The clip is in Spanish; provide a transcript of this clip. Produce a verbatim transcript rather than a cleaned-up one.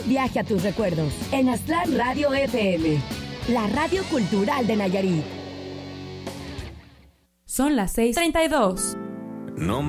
viaje a tus recuerdos en Aztlán Radio F M, la radio cultural de Nayarit. Son las seis treinta y dos. No